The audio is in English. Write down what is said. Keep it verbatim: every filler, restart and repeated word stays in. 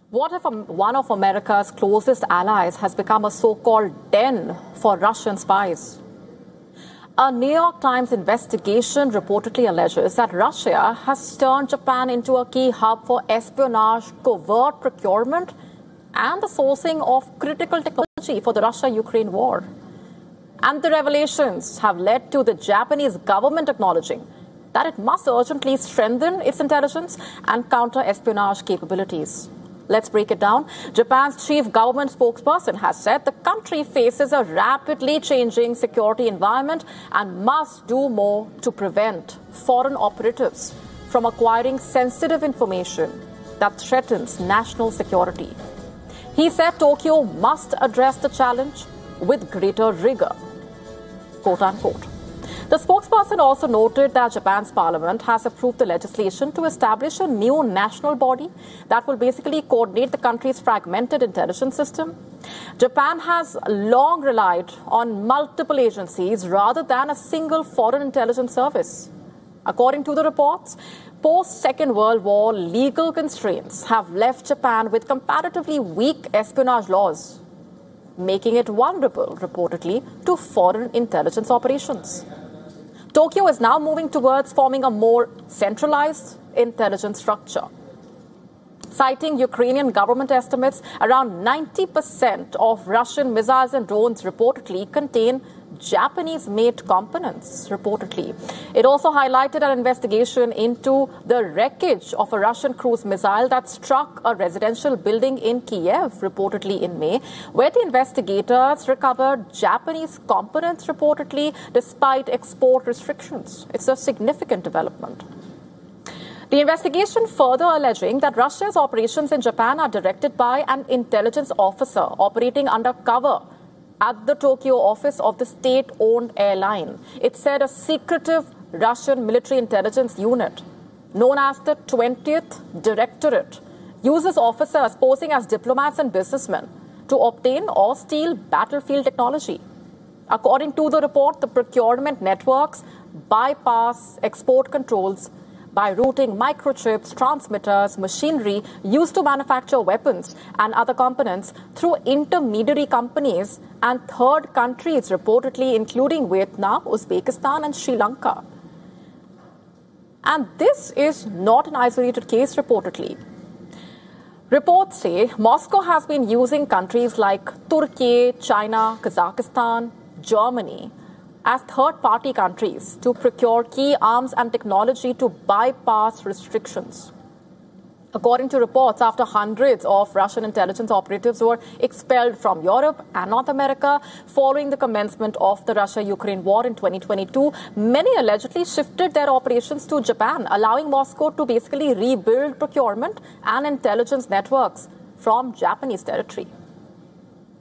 What if one of America's closest allies has become a so-called den for Russian spies? A New York Times investigation reportedly alleges that Russia has turned Japan into a key hub for espionage, covert procurement, and the sourcing of critical technology for the Russia-Ukraine war. And the revelations have led to the Japanese government acknowledging that it must urgently strengthen its intelligence and counter-espionage capabilities. Let's break it down. Japan's chief government spokesperson has said the country faces a rapidly changing security environment and must do more to prevent foreign operatives from acquiring sensitive information that threatens national security. He said Tokyo must address the challenge with greater rigor, quote unquote. The spokesperson also noted that Japan's parliament has approved the legislation to establish a new national body that will basically coordinate the country's fragmented intelligence system. Japan has long relied on multiple agencies rather than a single foreign intelligence service. According to the reports, post-Second World War legal constraints have left Japan with comparatively weak espionage laws, making it vulnerable, reportedly, to foreign intelligence operations. Tokyo is now moving towards forming a more centralized intelligence structure. Citing Ukrainian government estimates, around ninety percent of Russian missiles and drones reportedly contain Japanese-made components, reportedly. It also highlighted an investigation into the wreckage of a Russian cruise missile that struck a residential building in Kiev, reportedly in May, where the investigators recovered Japanese components, reportedly, despite export restrictions. It's a significant development. The investigation further alleging that Russia's operations in Japan are directed by an intelligence officer operating undercover at the Tokyo office of the state-owned airline. It said a secretive Russian military intelligence unit, known as the twentieth Directorate, uses officers posing as diplomats and businessmen to obtain or steal battlefield technology. According to the report, the procurement networks bypass export controls by routing microchips, transmitters, machinery used to manufacture weapons and other components through intermediary companies and third countries, reportedly including Vietnam, Uzbekistan, and Sri Lanka. And this is not an isolated case, reportedly. Reports say Moscow has been using countries like Turkey, China, Kazakhstan, Germany as third-party countries to procure key arms and technology to bypass restrictions. According to reports, after hundreds of Russian intelligence operatives were expelled from Europe and North America following the commencement of the Russia-Ukraine war in twenty twenty-two, many allegedly shifted their operations to Japan, allowing Moscow to basically rebuild procurement and intelligence networks from Japanese territory.